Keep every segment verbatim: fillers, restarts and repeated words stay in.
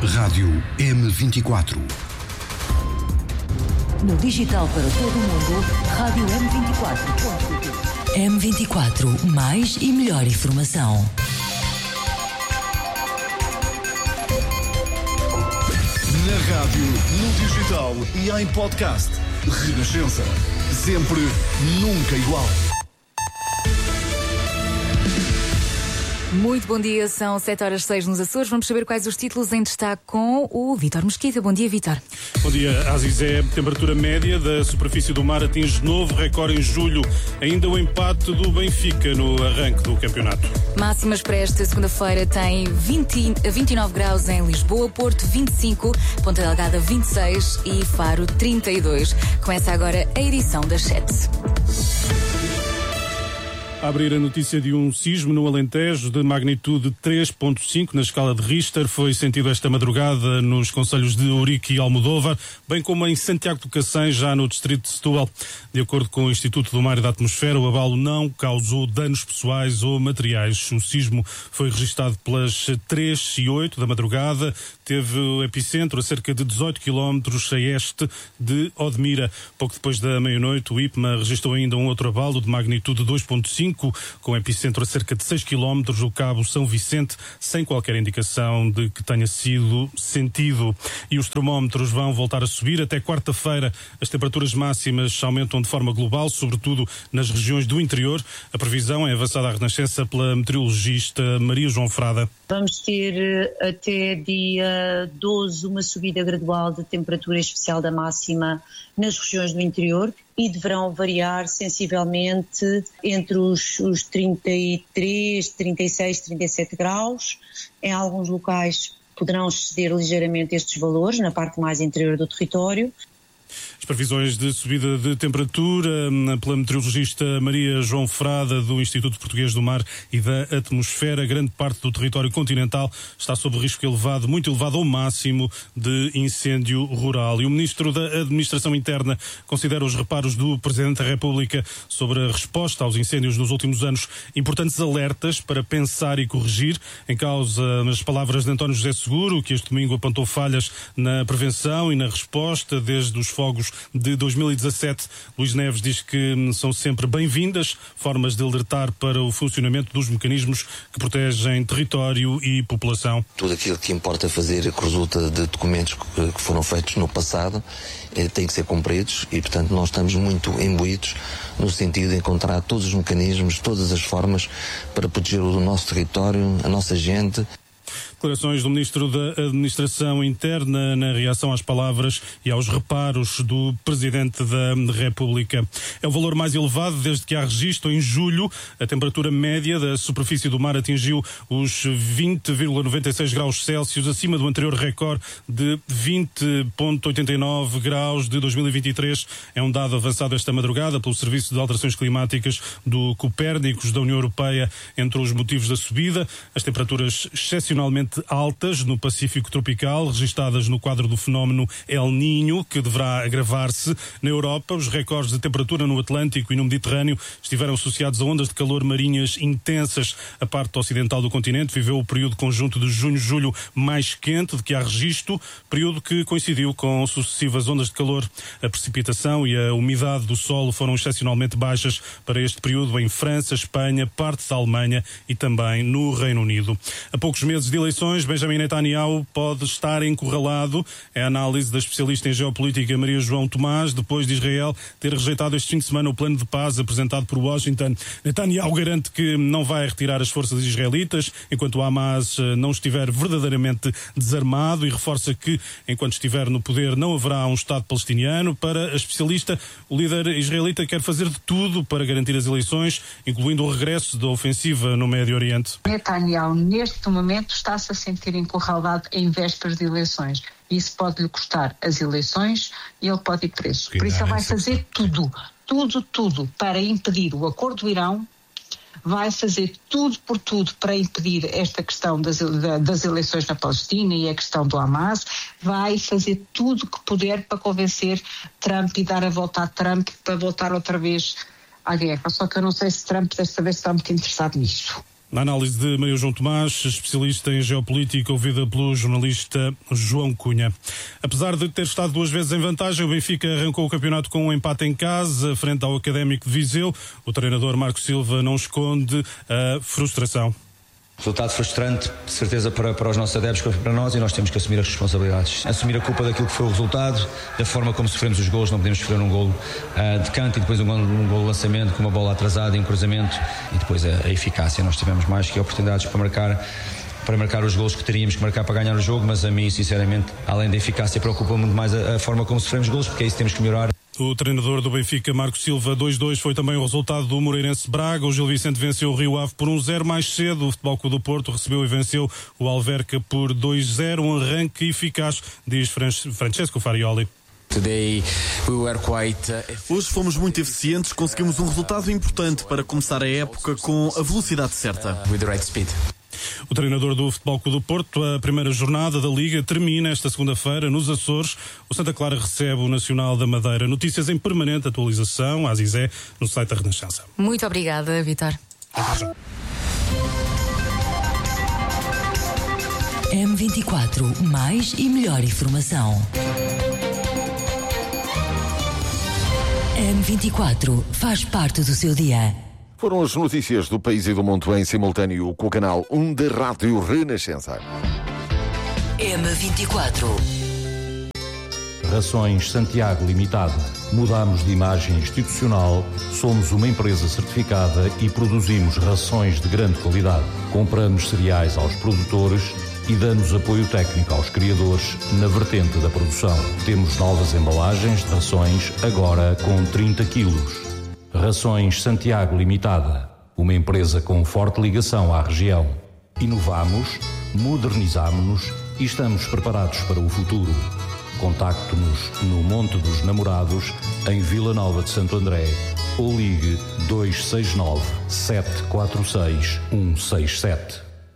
Rádio M vinte e quatro. No digital para todo o mundo, Rádio M vinte e quatro. M vinte e quatro, mais e melhor informação. Na rádio, no digital e em podcast. Renascença. Sempre, nunca igual. Muito bom dia, são sete horas e seis nos Açores. Vamos saber quais os títulos em destaque com o Vítor Mesquita. Bom dia, Vítor. Bom dia, Azizé. Temperatura média da superfície do mar atinge novo recorde em julho. Ainda o empate do Benfica no arranque do campeonato. Máximas para esta segunda-feira tem vinte, vinte e nove graus em Lisboa, Porto vinte e cinco, Ponta Delgada vinte e seis e Faro trinta e dois. Começa agora a edição das sete. A abrir a notícia de um sismo no Alentejo de magnitude três ponto cinco na escala de Richter foi sentido esta madrugada nos concelhos de Ourique e Almodóvar, bem como em Santiago do Cacém, já no distrito de Setúbal. De acordo com o Instituto do Mar e da Atmosfera, o abalo não causou danos pessoais ou materiais. O sismo foi registado pelas três e oito da madrugada, teve o epicentro a cerca de dezoito quilómetros a este de Odmira. Pouco depois da meia-noite, o I P M A registrou ainda um outro abalo de magnitude dois ponto cinco, com epicentro a cerca de seis quilómetros, o Cabo São Vicente, sem qualquer indicação de que tenha sido sentido. E os termómetros vão voltar a subir. Até quarta-feira as temperaturas máximas aumentam de forma global, sobretudo nas regiões do interior. A previsão é avançada à Renascença pela meteorologista Maria João Frada. Vamos ter até dia doze uma subida gradual de temperatura especial da máxima nas regiões do interior e deverão variar sensivelmente entre os, os trinta e três, trinta e seis, trinta e sete graus. Em alguns locais poderão exceder ligeiramente estes valores, na parte mais interior do território. As previsões de subida de temperatura pela meteorologista Maria João Frada, do Instituto Português do Mar e da Atmosfera. Grande parte do território continental está sob risco elevado, muito elevado ao máximo, de incêndio rural. E o Ministro da Administração Interna considera os reparos do Presidente da República sobre a resposta aos incêndios nos últimos anos importantes alertas para pensar e corrigir. Em causa as palavras de António José Seguro, que este domingo apontou falhas na prevenção e na resposta desde os fogos de dois mil e dezassete. Luís Neves diz que são sempre bem-vindas formas de alertar para o funcionamento dos mecanismos que protegem território e população. Tudo aquilo que importa fazer, que resulta de documentos que foram feitos no passado, tem que ser cumpridos e, portanto, nós estamos muito imbuídos no sentido de encontrar todos os mecanismos, todas as formas para proteger o nosso território, a nossa gente. Declarações do Ministro da Administração Interna na reação às palavras e aos reparos do Presidente da República. É o valor mais elevado desde que há registro. Em julho, a temperatura média da superfície do mar atingiu os vinte vírgula noventa e seis graus Celsius, acima do anterior recorde de vinte vírgula oitenta e nove graus de dois mil e vinte e três. É um dado avançado esta madrugada pelo Serviço de Alterações Climáticas do Copérnicos da União Europeia. Entre os motivos da subida, as temperaturas excepcionalmente altas no Pacífico tropical, registadas no quadro do fenómeno El Niño, que deverá agravar-se na Europa. Os recordes de temperatura no Atlântico e no Mediterrâneo estiveram associados a ondas de calor marinhas intensas. A parte ocidental do continente viveu o período conjunto de junho-julho mais quente de que há registro, período que coincidiu com sucessivas ondas de calor. A precipitação e a umidade do solo foram excepcionalmente baixas para este período em França, Espanha, parte da Alemanha e também no Reino Unido. A poucos meses de eleições, Benjamin Netanyahu pode estar encurralado. É a análise da especialista em geopolítica Maria João Tomás, depois de Israel ter rejeitado este fim de semana o plano de paz apresentado por Washington. Netanyahu garante que não vai retirar as forças israelitas enquanto o Hamas não estiver verdadeiramente desarmado e reforça que, enquanto estiver no poder, não haverá um Estado palestiniano. Para a especialista, o líder israelita quer fazer de tudo para garantir as eleições, incluindo o regresso da ofensiva no Médio Oriente. Netanyahu, neste momento, está-se a sentir encurralado em vésperas de eleições. Isso pode lhe custar as eleições e ele pode ir preso. Por isso ele vai fazer tudo, tudo, tudo para impedir o acordo do Irão, vai fazer tudo por tudo para impedir esta questão das, das eleições na Palestina e a questão do Hamas, vai fazer tudo que puder para convencer Trump e dar a volta a Trump para voltar outra vez à guerra. Só que eu não sei se Trump desta vez está muito interessado nisso. Na análise de Maria João Tomás, especialista em geopolítica, ouvida pelo jornalista João Cunha. Apesar de ter estado duas vezes em vantagem, o Benfica arrancou o campeonato com um empate em casa, frente ao Académico de Viseu. O treinador Marco Silva não esconde a frustração. Resultado frustrante, de certeza, para, para os nossos adeptos, para nós, e nós temos que assumir as responsabilidades. Assumir a culpa daquilo que foi o resultado, da forma como sofremos os golos. Não podemos sofrer um golo uh, de canto e depois um golo, um golo de lançamento, com uma bola atrasada e um cruzamento, e depois a, a eficácia. Nós tivemos mais que oportunidades para marcar, para marcar os golos que teríamos que marcar para ganhar o jogo, mas a mim, sinceramente, além da eficácia, preocupa muito mais a, a forma como sofremos golos, porque é isso que temos que melhorar. O treinador do Benfica, Marco Silva, dois a dois, foi também o resultado do Moreirense Braga. O Gil Vicente venceu o Rio Ave por um zero. Mais cedo, o Futebol Clube do Porto recebeu e venceu o Alverca por dois a zero. Um arranque eficaz, diz Francesco Farioli. Hoje fomos muito eficientes, conseguimos um resultado importante para começar a época com a velocidade certa. O treinador do Futebol Clube do Porto, a primeira jornada da Liga termina esta segunda-feira nos Açores. O Santa Clara recebe o Nacional da Madeira. Notícias em permanente atualização, a Azizé, no site da Renascença. Muito obrigada, Vítor. M vinte e quatro, mais e melhor informação. M vinte e quatro faz parte do seu dia. Foram as notícias do país e do mundo em simultâneo com o canal um da Rádio Renascença. M vinte e quatro. Rações Santiago Limitada. Mudamos de imagem institucional, somos uma empresa certificada e produzimos rações de grande qualidade. Compramos cereais aos produtores e damos apoio técnico aos criadores na vertente da produção. Temos novas embalagens de rações, agora com trinta quilos. Rações Santiago Limitada, uma empresa com forte ligação à região. Inovamos, modernizamos-nos e estamos preparados para o futuro. Contacte-nos no Monte dos Namorados, em Vila Nova de Santo André, ou ligue dois seis nove, sete quatro seis, um seis sete.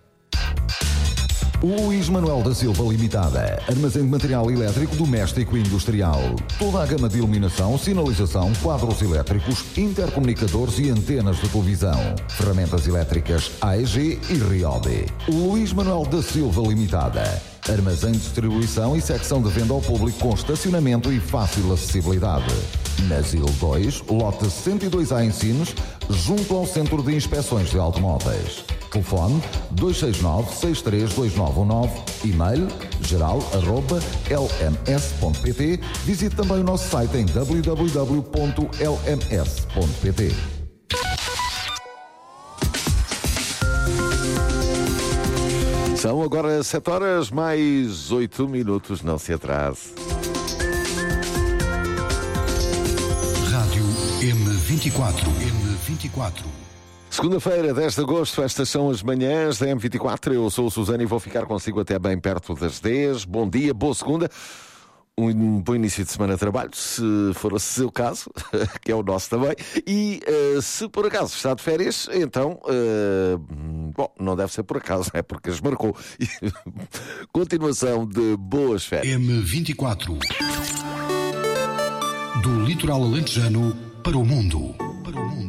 Luís Manuel da Silva Limitada, armazém de material elétrico doméstico e industrial. Toda a gama de iluminação, sinalização, quadros elétricos, intercomunicadores e antenas de televisão. Ferramentas elétricas A E G e Ryobi. Luís Manuel da Silva Limitada, armazém de distribuição e secção de venda ao público com estacionamento e fácil acessibilidade. Na Zil dois, lote cento e dois A em Sines, junto ao Centro de Inspeções de Automóveis. Telefone dois seis nove, seis três dois nove um nove, e-mail geral arroba l m s ponto p t. Visite também o nosso site em w w w ponto l m s ponto p t. São agora sete horas mais oito minutos, não se atrase. Rádio M vinte e quatro. M vinte e quatro. Segunda-feira, dez de agosto, estas são as manhãs da M vinte e quatro. Eu sou o Susana e vou ficar consigo até bem perto das dez. Bom dia, boa segunda. Um bom início de semana de trabalho, se for o seu caso, que é o nosso também. E uh, se por acaso está de férias, então, uh, bom, não deve ser por acaso, é porque as marcou. Continuação de boas férias. M vinte e quatro. Do litoral alentejano para o mundo.